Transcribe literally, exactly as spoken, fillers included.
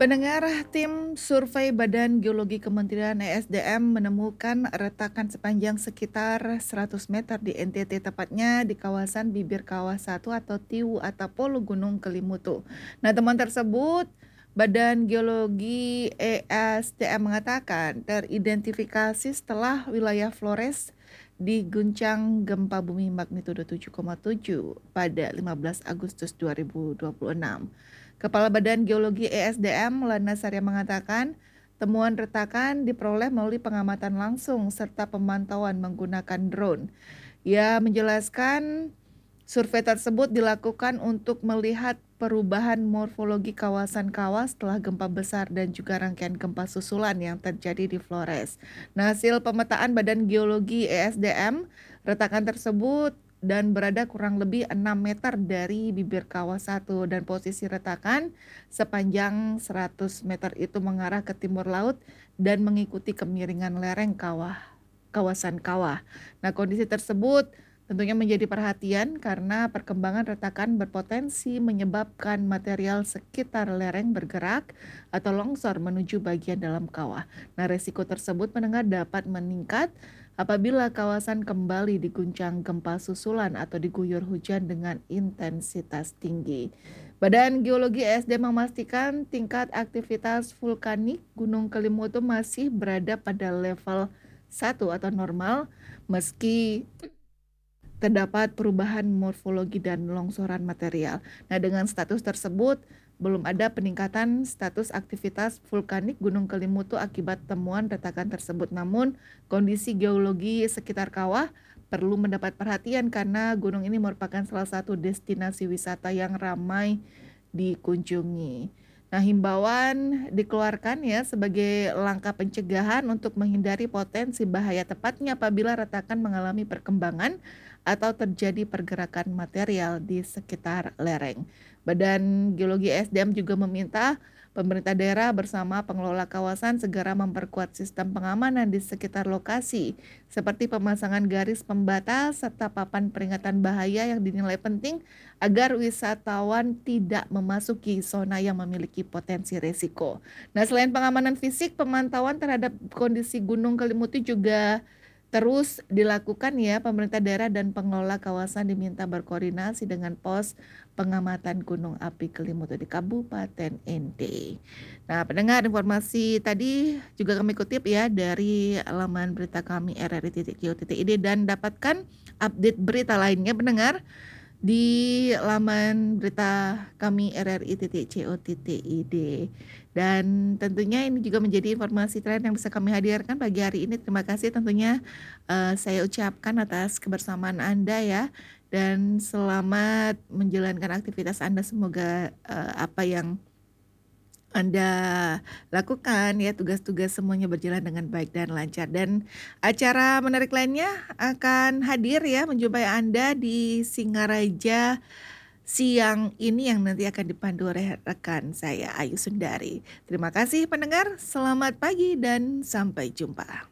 Pendengar, tim survei Badan Geologi Kementerian E S D M menemukan retakan sepanjang sekitar seratus meter di N T T, tepatnya di kawasan Bibir Kawah satu atau Tiwu Atapolo Gunung Kelimutu. Nah, temuan tersebut Badan Geologi E S D M mengatakan teridentifikasi setelah wilayah Flores diguncang gempa bumi magnitudo tujuh koma tujuh pada lima belas Agustus dua ribu dua puluh enam. Kepala Badan Geologi E S D M, Lana Sarya mengatakan, temuan retakan diperoleh melalui pengamatan langsung serta pemantauan menggunakan drone. Ia menjelaskan survei tersebut dilakukan untuk melihat perubahan morfologi kawasan kawah setelah gempa besar dan juga rangkaian gempa susulan yang terjadi di Flores. Nah, hasil pemetaan Badan Geologi E S D M, retakan tersebut dan berada kurang lebih enam meter dari bibir kawah satu, dan posisi retakan sepanjang seratus meter itu mengarah ke timur laut dan mengikuti kemiringan lereng kawah, kawasan kawah. Nah, kondisi tersebut tentunya menjadi perhatian karena perkembangan retakan berpotensi menyebabkan material sekitar lereng bergerak atau longsor menuju bagian dalam kawah. Nah, resiko tersebut mendengar dapat meningkat apabila kawasan kembali diguncang gempa susulan atau diguyur hujan dengan intensitas tinggi. Badan Geologi E S D memastikan tingkat aktivitas vulkanik Gunung Kelimutu masih berada pada level satu atau normal meski terdapat perubahan morfologi dan longsoran material. Nah, dengan status tersebut, belum ada peningkatan status aktivitas vulkanik Gunung Kelimutu akibat temuan retakan tersebut. Namun, kondisi geologi sekitar kawah perlu mendapat perhatian karena gunung ini merupakan salah satu destinasi wisata yang ramai dikunjungi. Nah, himbauan dikeluarkan ya sebagai langkah pencegahan untuk menghindari potensi bahaya, tepatnya apabila retakan mengalami perkembangan atau terjadi pergerakan material di sekitar lereng. Badan Geologi E S D M juga meminta pemerintah daerah bersama pengelola kawasan segera memperkuat sistem pengamanan di sekitar lokasi, seperti pemasangan garis pembatas serta papan peringatan bahaya yang dinilai penting agar wisatawan tidak memasuki zona yang memiliki potensi risiko. Nah, selain pengamanan fisik, pemantauan terhadap kondisi Gunung Kelimutu juga terus dilakukan ya. Pemerintah daerah dan pengelola kawasan diminta berkoordinasi dengan pos pengamatan gunung api Kelimutu di Kabupaten N T. Nah, pendengar, informasi tadi juga kami kutip ya dari laman berita kami r r i titik co titik i d, dan dapatkan update berita lainnya pendengar di laman berita kami r r i titik co titik i d. Dan tentunya ini juga menjadi informasi terakhir yang bisa kami hadirkan pagi hari ini. Terima kasih tentunya uh, saya ucapkan atas kebersamaan Anda ya, dan selamat menjalankan aktivitas Anda. Semoga uh, apa yang Anda lakukan ya, tugas-tugas semuanya berjalan dengan baik dan lancar. Dan acara menarik lainnya akan hadir ya menjumpai Anda di Singaraja siang ini yang nanti akan dipandu oleh rekan saya Ayu Sundari. Terima kasih pendengar, selamat pagi dan sampai jumpa.